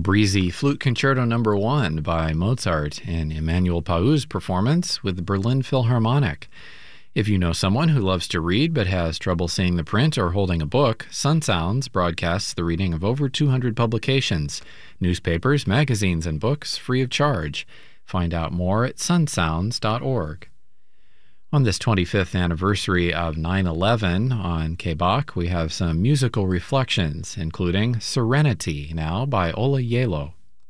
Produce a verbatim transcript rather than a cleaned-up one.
breezy Flute Concerto Number One by Mozart in Emmanuel Pau's performance with the Berlin Philharmonic. If you know someone who loves to read but has trouble seeing the print or holding a book, Sun Sounds broadcasts the reading of over two hundred publications, newspapers, magazines, and books free of charge. Find out more at sun sounds dot org. On this twenty-fifth anniversary of nine eleven on K B O C, we have some musical reflections, including Serenity now by Ola Yelo.